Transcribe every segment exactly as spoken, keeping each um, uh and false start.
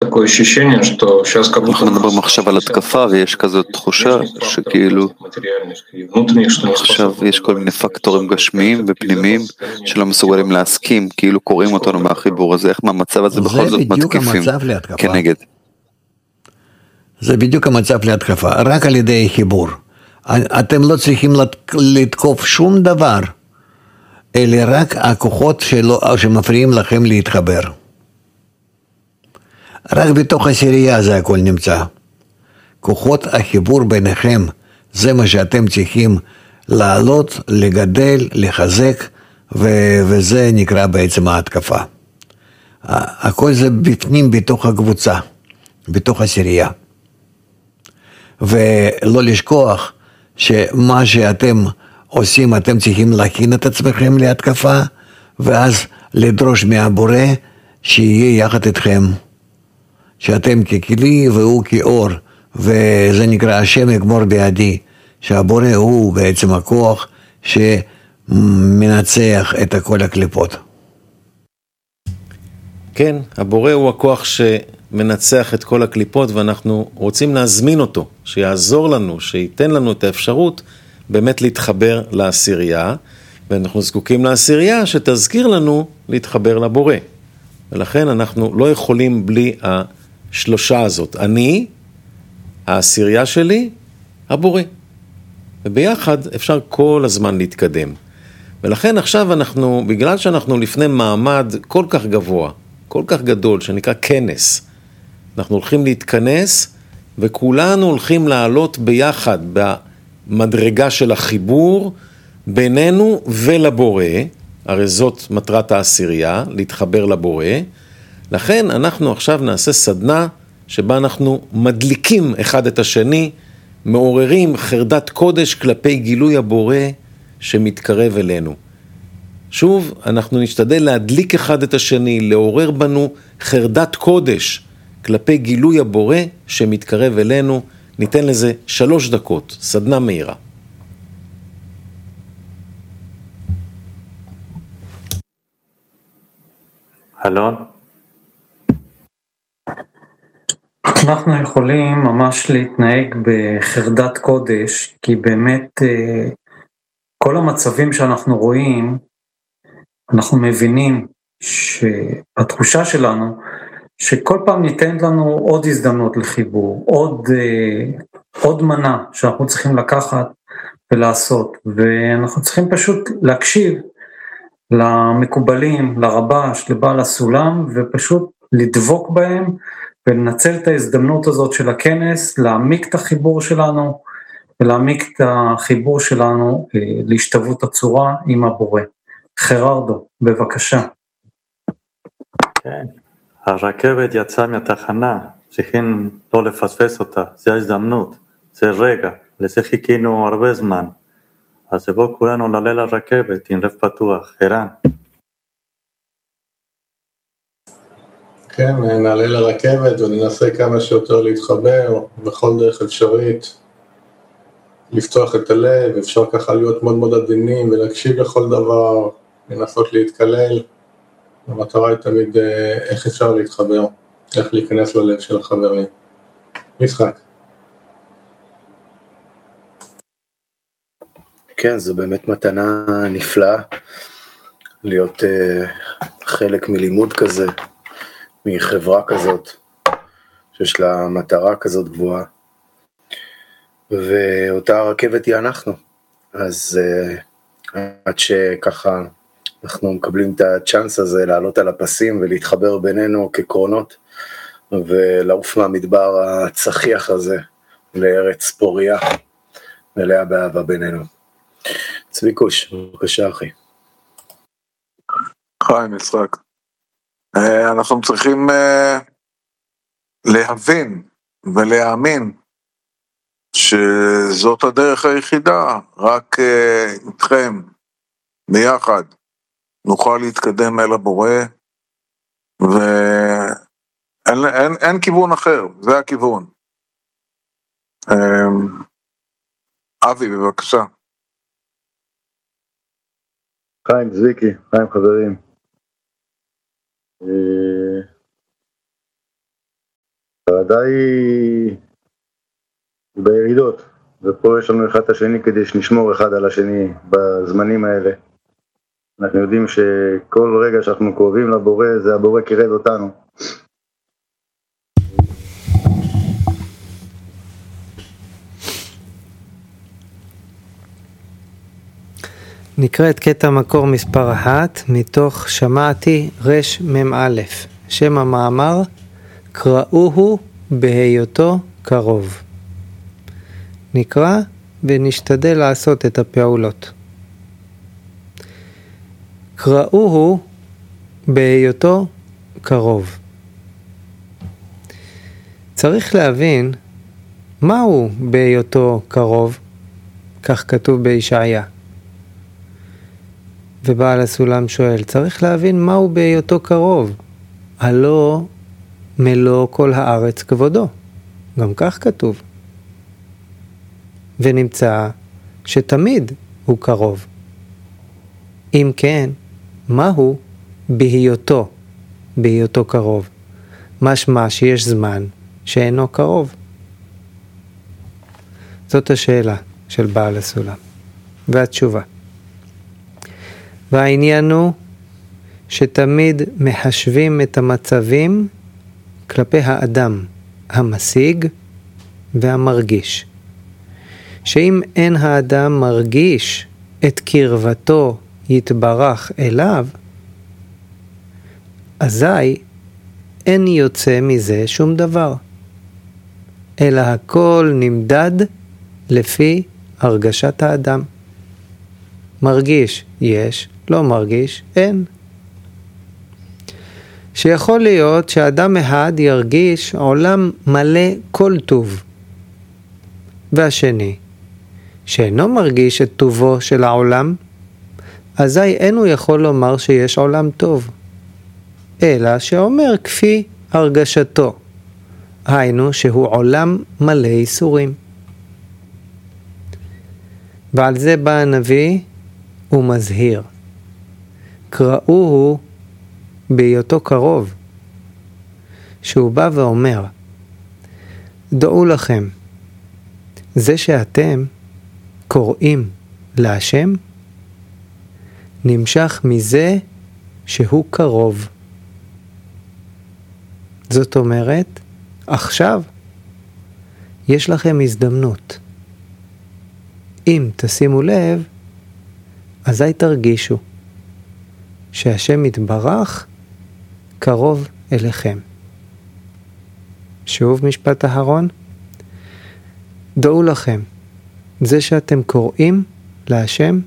такое ощущение, что сейчас как будто אנחנו מדברים עכשיו על התקפה, ויש כזאת תחושה שכאילו עכשיו יש כל מיני פקטורים גשמיים ופנימיים שלא מסוגלים להסכים, כאילו קוראים אותנו מהחיבור הזה, איך מהמצב הזה בכל זאת מתקיפים כנגד. זה בדיוק המצב להתקפה, רק על ידי חיבור. אתם לא צריכים לתקוף שום דבר, אלא רק הכוחות שלו, שמפריעים לכם להתחבר. רק בתוך הסירייה זה הכל נמצא. כוחות החיבור ביניכם, זה מה שאתם צריכים לעלות, לגדל, לחזק, ו- וזה נקרא בעצם ההתקפה. הכל זה בפנים בתוך הקבוצה, בתוך הסירייה. ולא לשכוח שמה שאתם עושים, אתם צריכים להכין את עצמכם להתקפה, ואז לדרוש מהבורא שיהיה יחד איתכם, שאתם ככלי והוא כאור, וזה נקרא השם יגמור בידי, שהבורא הוא בעצם הכוח שמנצח את כל הקליפות. כן, הבורא הוא הכוח שמנצח את כל הקליפות, ואנחנו רוצים להזמין אותו, שיעזור לנו, שייתן לנו את האפשרות באמת להתחבר לעשירייה, ואנחנו זקוקים לעשירייה שתזכיר לנו להתחבר לבורא. ולכן אנחנו לא יכולים בלי השלושה הזאת. אני, העשירייה שלי, הבורא. וביחד אפשר כל הזמן להתקדם. ולכן עכשיו אנחנו, בגלל שאנחנו לפני מעמד כל כך גבוה, כל כך גדול, שנקרא כנס, אנחנו הולכים להתכנס, וכולנו הולכים לעלות ביחד במדרגה של החיבור בינינו ולבורא, הרי זאת מטרת העשירייה, להתחבר לבורא. לכן אנחנו עכשיו נעשה סדנה שבה אנחנו מדליקים אחד את השני, מעוררים חרדת קודש כלפי גילוי הבורא שמתקרב אלינו. שוב, אנחנו נשתדל להדליק אחד את השני, לעורר בנו חרדת קודש כלפי גילוי הבורא שמתקרב אלינו. ניתן לזה שלוש דקות, סדנה מהירה. אלון? אנחנו יכולים ממש להתנהג בחרדת קודש, כי באמת כל המצבים שאנחנו רואים, אנחנו מבינים שהתחושה שלנו, שכל פעם ניתן לנו עוד הזדמנות לחיבור, עוד, עוד מנה שאנחנו צריכים לקחת ולעשות, ואנחנו צריכים פשוט להקשיב למקובלים, לרבש, לבעל הסולם, ופשוט לדבוק בהם, ולנצל את ההזדמנות הזאת של הכנס, להעמיק את החיבור שלנו, ולהעמיק את החיבור שלנו להשתוות הצורה עם הבורא. חררדו, בבקשה. כן, הרכבת יצאה מהתחנה, צריכים לא לפספס אותה, זה ההזדמנות, זה רגע, לזה חיכינו הרבה זמן. אז בואו כולנו נעלה לרכבת עם לב פתוח, ערן. כן, נעלה לרכבת וננסה כמה שיותר להתחבר בכל דרך אפשרית, לפתוח את הלב, אפשר ככה להיות מאוד מאוד עדינים ולהקשיב לכל דבר, לנסות להתקלל. המטרה היא תמיד איך אפשר להתחבר, איך להיכנס ללב של החברים. משחק. כן, זו באמת מתנה נפלאה, להיות uh, חלק מלימוד כזה, מחברה כזאת, שיש לה מטרה כזאת גבוהה, ואותה הרכבת היא אנחנו. אז uh, עד שככה אנחנו מקבלים את הצ'אנס הזה לעלות על הפסים ולהתחבר בינינו כקרונות, ולעוף מהמדבר הצחיח הזה לארץ פוריה, מלאה באהבה בינינו. צביקוש, בבקשה אחי. חיים, משחק. אנחנו צריכים להבין ולהאמין שזאת הדרך היחידה, רק איתכם, ביחד, נוכל להתקדם אל הבורא, ואין אין, אין כיוון אחר, זה הכיוון. אבי, בבקשה. חיים, צביקי, חיים חברים. החרדה היא בירידות, ופה יש לנו אחד את השני כדי שנשמור אחד על השני בזמנים האלה. אנחנו יודעים שכל רגע שאנחנו קרובים לבורא, זה הבורא קירב אותנו. נקרא את קטע מקור מספר אחת מתוך שמעתי רש מם א', שם המאמר קראוהו בהיותו קרוב. נקרא ונשתדל לעשות את הפעולות. קראוהו בהיותו קרוב. צריך להבין מהו בהיותו קרוב, כך כתוב בישעיה. ובעל הסולם שואל, צריך להבין מהו בהיותו קרוב, הלא מלוא כל הארץ כבודו, גם כך כתוב. ונמצא שתמיד הוא קרוב. אם כן, מהו בהיותו, בהיותו קרוב? משמע שיש זמן שאינו קרוב. זאת השאלה של בעל הסולם. והתשובה. והעניין הוא שתמיד מחשבים את המצבים כלפי האדם המשיג והמרגיש. שאם אין האדם מרגיש את קרבתו יתברך אליו, אזי אין יוצא מזה שום דבר, אלא הכל נמדד לפי הרגשת האדם. מרגיש יש, לא מרגיש אין. שיכול להיות שאדם אחד ירגיש עולם מלא כל טוב, והשני שאינו מרגיש את טובו של העולם, אזי אינו יכול לומר שיש עולם טוב, אלא שאומר כפי הרגשתו, היינו שהוא עולם מלא איסורים. ועל זה בא הנביא ומזהיר, קראוהו בהיותו קרוב, שהוא בא ואומר, דעו לכם, זה שאתם קוראים להשם, נמשך מזה שהוא קרוב. זאת אומרת, עכשיו יש לכם הזדמנות. אם תשימו לב, אזי תרגישו שהשם יתברך קרוב אליכם. שוב משפט אחרון. דעו לכם, זה שאתם קוראים להשם,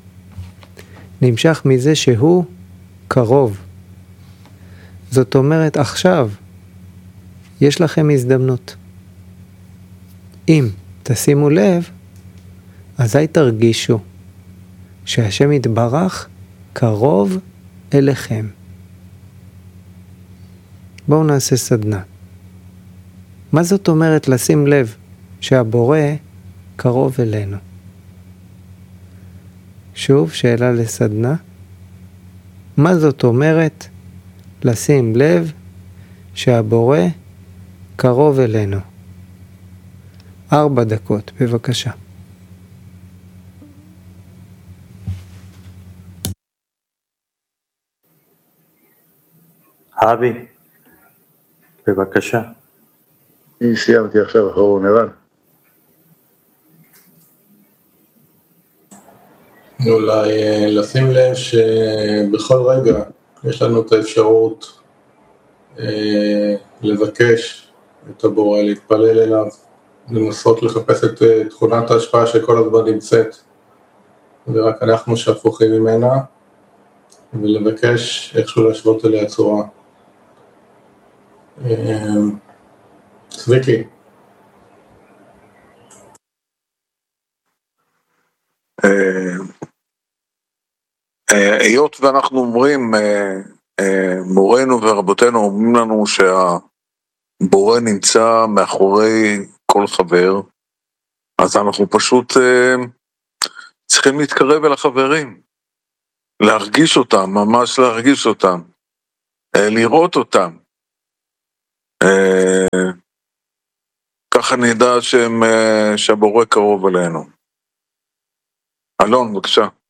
נמשך מזה שהוא קרוב. זאת אומרת, עכשיו יש לכם הזדמנות. אם תשימו לב, אזי תרגישו שהשם יתברך קרוב אליכם. בואו נעשה סדנה. מה זאת אומרת לשים לב שהבורא קרוב אלינו? שוב, שאלה לסדנה. מה זאת אומרת לשים לב שהבורא קרוב אלינו? ארבע דקות, בבקשה. אבי, בבקשה. אני סיימתי עכשיו אחרון, ערן. אולי לשים לב שבכל רגע יש לנו את האפשרות לבקש את הבורא, להתפלל אליו, לנסות לחפש את תכונת ההשפעה שכל הזמן נמצאת, ורק אנחנו שהפוכים ממנה, ולבקש איכשהו להשוות אליה צורה. צביקי. היות ואנחנו אומרים, מורנו ורבותינו אומרים לנו שהבורא נמצא מאחורי כל חבר, אז אנחנו פשוט צריכים להתקרב אל החברים, להרגיש אותם, ממש להרגיש אותם, לראות אותם. איך אני אדע שהם, שהבורא קרוב אלינו? אלון, בבקשה.